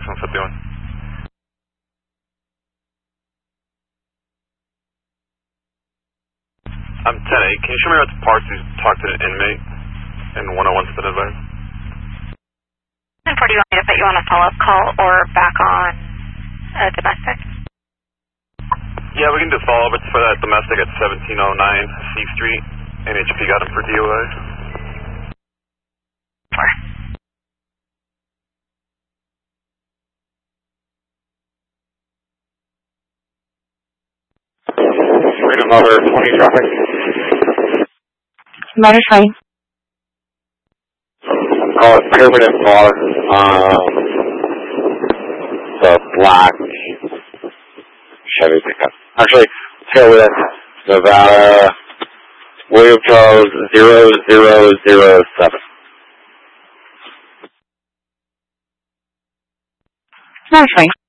151. 10-8. Can you show me what the parts you talked to the inmate and 101's been advised? 10-4, do you want me to put you on a follow-up call or back on domestic? Yeah, we can do follow-up. It's for that domestic at 1709 C Street. NHP got him for DOI. 4. Freedom over 20 traffic. Motor 20. Call it Pyramid and Bar. The black Chevy pickup. Actually, let's go with Nevada William Charles 0007. Motor 20.